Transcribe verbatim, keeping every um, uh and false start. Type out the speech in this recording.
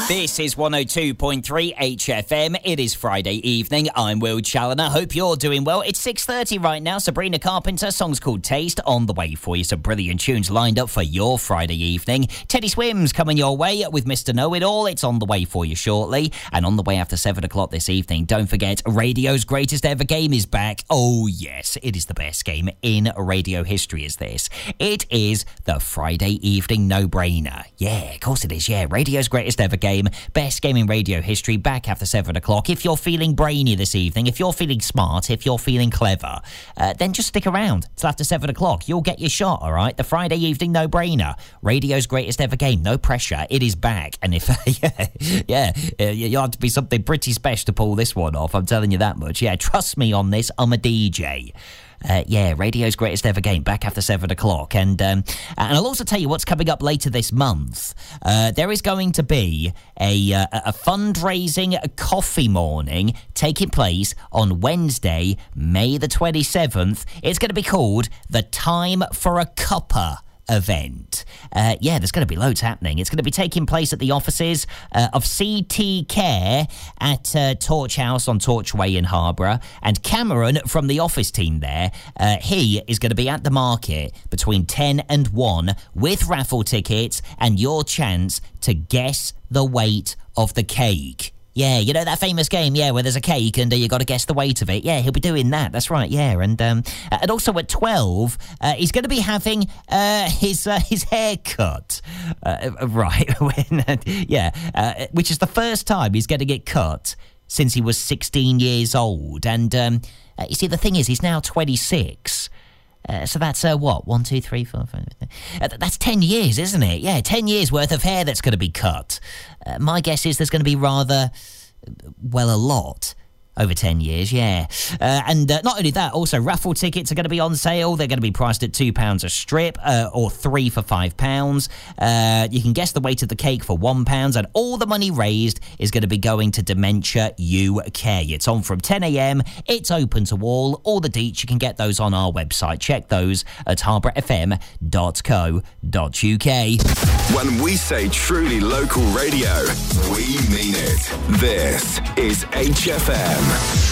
This is one oh two point three H F M. It is Friday evening. I'm Will Challoner. Hope you're doing well. It's six thirty right now. Sabrina Carpenter, song's called Taste, on the way for you. Some brilliant tunes lined up for your Friday evening. Teddy Swims coming your way with Mister Know-It-All. It's on the way for you shortly. And on the way after seven o'clock this evening, don't forget, radio's greatest ever game is back. Oh, yes, it is the best game in radio history, is this. It is the Friday evening no-brainer. Yeah, of course it is, yeah. Radio's greatest ever game, best game in radio history, back after seven o'clock. If you're feeling brainy this evening, if you're feeling smart, if you're feeling clever, uh, then just stick around till after seven o'clock. You'll get your shot, all right? The Friday evening no-brainer, radio's greatest ever game. No pressure, it is back. And if, yeah, yeah, uh, you'll have to be something pretty special to pull this one off, I'm telling you that much. Yeah, trust me on this, I'm a D J. Uh, yeah, radio's greatest ever game, back after seven o'clock. And um, and I'll also tell you what's coming up later this month. Uh, there is going to be a, uh, a fundraising coffee morning taking place on Wednesday, May the twenty-seventh. It's going to be called the Time for a Cuppa event. Uh, yeah, there's going to be loads happening. It's going to be taking place at the offices uh, of C T Care at uh, Torch House on Torch Way in Harborough. And Cameron from the office team there, uh, he is going to be at the market between ten and one with raffle tickets and your chance to guess the weight of the cake. Yeah, you know that famous game, yeah, where there's a cake and uh, you got to guess the weight of it. Yeah, he'll be doing that. That's right, yeah. And um, and also at twelve, uh, he's going to be having uh, his uh, his hair cut. Uh, right, when, uh, yeah, uh, which is the first time he's getting it cut since he was sixteen years old. And um, uh, you see, the thing is, he's now twenty-six. Uh, so that's, uh, what, one, two, three, four, five, uh, that's ten years, isn't it? Yeah, ten years worth of hair that's going to be cut. Uh, my guess is there's going to be rather, well, a lot over ten years, yeah. Uh, and uh, not only that, also raffle tickets are going to be on sale. They're going to be priced at two pounds a strip, uh, or three for five pounds. Uh, you can guess the weight of the cake for one pound, and all the money raised is going to be going to Dementia U K. It's on from ten a.m. It's open to all. All the deets, you can get those on our website. Check those at harborough f m dot co dot u k. When we say truly local radio, we mean it. This is H F M.